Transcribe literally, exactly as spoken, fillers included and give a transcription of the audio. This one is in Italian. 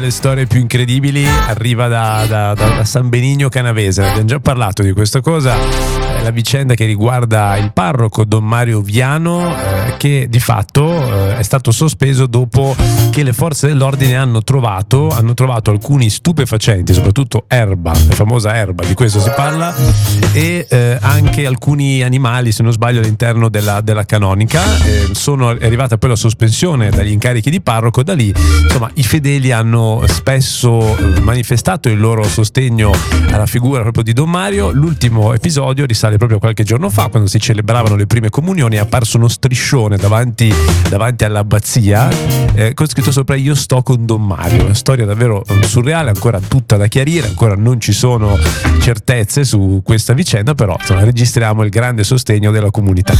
delle storie più incredibili arriva da, da, da, da San Benigno Canavese. Abbiamo già parlato di questa cosa, eh, la vicenda che riguarda il parroco Don Mario Viano, eh, che di fatto eh, è stato sospeso dopo che le forze dell'ordine hanno trovato, hanno trovato alcuni stupefacenti, soprattutto erba, la famosa erba, di questo si parla, e eh, anche alcuni animali, se non sbaglio, all'interno della, della canonica. Eh, sono è arrivata poi la sospensione dagli incarichi di parroco. Da lì, insomma, i fedeli hanno spesso manifestato il loro sostegno alla figura proprio di Don Mario. L'ultimo episodio risale proprio a qualche giorno fa, quando si celebravano le prime comunioni. È apparso uno striscione davanti, davanti all'abbazia, eh, con scritto sopra "Io sto con Don Mario". Una storia davvero surreale, ancora tutta da chiarire, ancora non ci sono certezze su questa vicenda, però insomma, registriamo il grande sostegno della comunità.